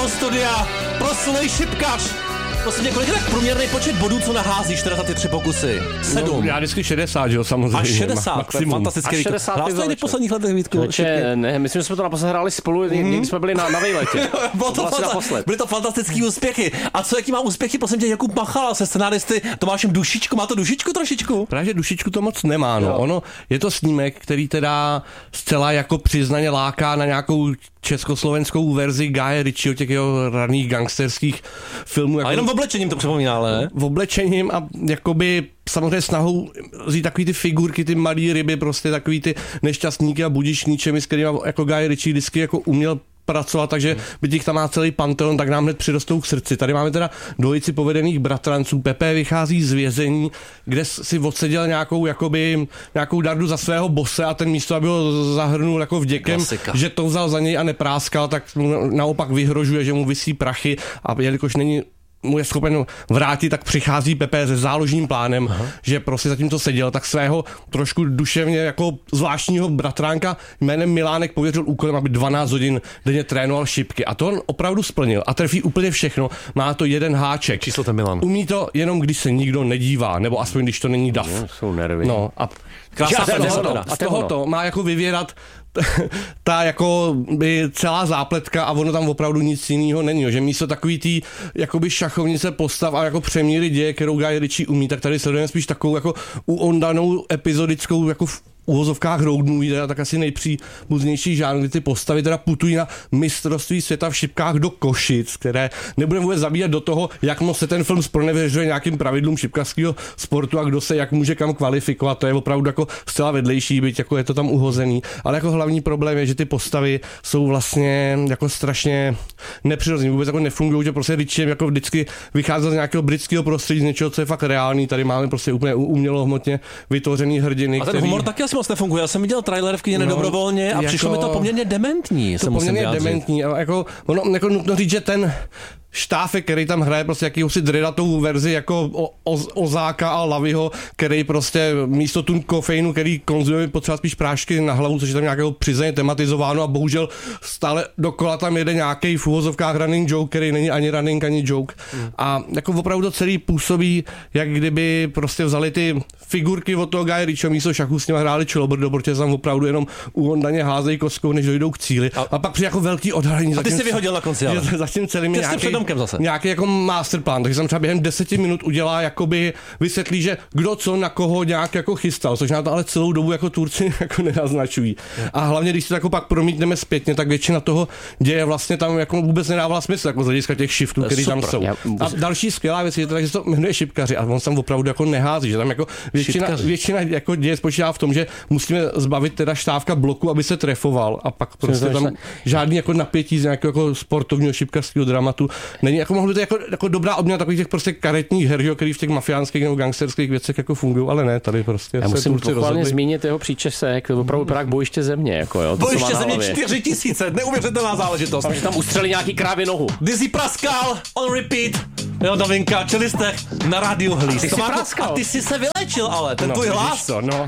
toho studia proslulej šipkař. Prostě kolik je tak průměrný počet bodů, co naházíš teda za ty 3 pokusy? 7. No, já vždycky 60, že jo, samozřejmě. Až 60, to je fantastický výkon. Hrál jsi tady v posledních letech, Vítku? Ne, myslím, že jsme to naposled hráli spolu, někdy jsme byli na výletě. Byly to fantastický úspěchy. A co, jaký má úspěchy, prosím tě, Jakub Machala se scenáristy Tomášem Dušičkou, má to Dušičku trošičku? Právě, že Dušičku to moc nemá, no. Ono, je to snímek, který teda zcela jako přiznaně láká na nějakou československou verzi Guye Ritchieho, těch jeho raných gangsterských filmů. Jako... A jenom v oblečením to připomíná, ale? V oblečením a jakoby samozřejmě snahou vzít takový ty figurky, ty malý ryby, prostě takový ty nešťastníky a budišníčemi, s kterými jako Guy Ritchie vždycky jako uměl pracovat, takže by těch tam má celý panteon, tak nám hned přirostou k srdci. Tady máme teda dvojici povedených bratranců. Pepe vychází z vězení, kde si odseděl nějakou dardu za svého bose a ten místo, aby ho zahrnul jako vděkem, že to vzal za něj a nepráskal, tak naopak vyhrožuje, že mu visí prachy a jelikož mu je schopen vrátit, tak přichází Pepe se záložním plánem, že prostě zatímco seděl, tak svého trošku duševně jako zvláštního bratránka jménem Milánek pověřil úkolem, aby 12 hodin denně trénoval šipky. A to on opravdu splnil a trefí úplně všechno. Má to jeden háček. Číslo ten Milan. Umí to jenom, když se nikdo nedívá, nebo aspoň když to není dav. Jsou nervy. No a z tohoto má jako vyvěrat ta jako by celá zápletka a ono tam opravdu nic jiného není, že místo takový tý jakoby šachovnice postav a jako přemíry děje, kterou Guy Ritchie umí, tak tady sledujeme spíš takovou jako uondanou epizodickou jako v uvozovkách road movie, tak asi nejpříbuznější žánr, kdy ty postavy teda putují na mistrovství světa v šipkách do Košic, které nebudeme vůbec zabíjet do toho, jak moc se ten film zpronevěřuje nějakým pravidlům šipkařského sportu a kdo se jak může kam kvalifikovat. To je opravdu jako zcela vedlejší, byť jako je to tam uhozený. Ale jako hlavní problém je, že ty postavy jsou vlastně jako strašně nepřirozené, vůbec jako nefungují, že prostě Ritchie jako vždycky vycházel z nějakého britského prostředí, z něčeho, co je fakt reálný. Tady máme prostě úplně umělohmotně vytvořený hrdiny, a ten humor taky asi moc nefunguje. Já jsem viděl trailer v kyně nedobrovolně a přišlo mi to poměrně dementní. To poměrně dementní. A jako, ono jako nutno říct, že ten Štáfek, který tam hraje prostě jakýsi dredatou verzi jako Ozáka a Laviho, který prostě místo tu kofeinu, který konzumuje, potřeba spíš prášky na hlavu, což je tam nějakého přizeně tematizováno a bohužel stále dokola tam jede nějaký v uvozovkách running joke, který není ani running, ani joke. A jako opravdu to celý působí, jak kdyby prostě vzali ty figurky od toho Guye Ritchieho, místo šachu s nimi hráli člobrdo, protože tam opravdu jenom uondaně házejí kostkou, než dojdou k cíli. A pak přijde jako velký odhalení. A ty jsi vyhodil na konci, ale. Zatím celým nějaký jako masterplan, takže jsem třeba během 10 minut udělá, jakoby vysvětlí, že kdo co na koho nějak jako chystal, což nám to ale celou dobu jako Turci jako nenaznačují. A hlavně, když to jako pak promítneme zpětně, tak většina toho děje vlastně tam jako vůbec nedávala smysl, jako z hlediska těch shiftů, které tam jsou. A další skvělá věc je to, že to jmenuje šipkaři a on tam opravdu jako nehází, že tam jako většina jako děje spočívá v tom, že musíme zbavit teda Štávka bloku, aby se trefoval a pak prostě tam žádný jako napětí z nějakého jako sportovního šipkařského dramatu není, jako mohlo to jako dobrá odměna takových těch prostě karetních her, který v těch mafiánských nebo gangsterských věcech jako fungují, ale ne, tady prostě. Já musím pochválně zmínit jeho příčesek, opravdu vypadá bojiště země, jako jo. Bojiště země 4000, neuvěřitelná záležitost. Takže tam ustřelí nějaký krávě nohu. Dizzy praskal, on repeat. Jo, novinka, čelistech na rádiu Hlíz. Ty jsi praskal. A ty jsi se vylečil, ale ten tvůj hlas.